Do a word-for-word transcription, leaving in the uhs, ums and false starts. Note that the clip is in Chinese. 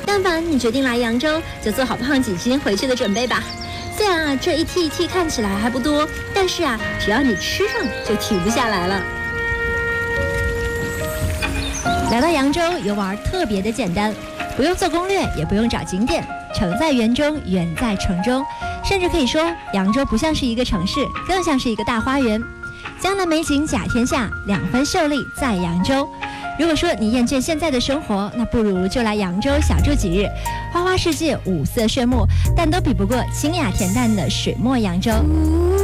但凡你决定来扬州，就做好胖几斤回去的准备吧。虽然啊，这一屉一屉看起来还不多，但是啊，只要你吃上就停不下来了。来到扬州游玩特别的简单，不用做攻略，也不用找景点，城在园中，园在城中，甚至可以说，扬州不像是一个城市，更像是一个大花园。江南美景甲天下，两分秀丽在扬州。如果说你厌倦现在的生活，那不如就来扬州小住几日，花花世界，五色炫目，但都比不过清雅恬淡的水墨扬州。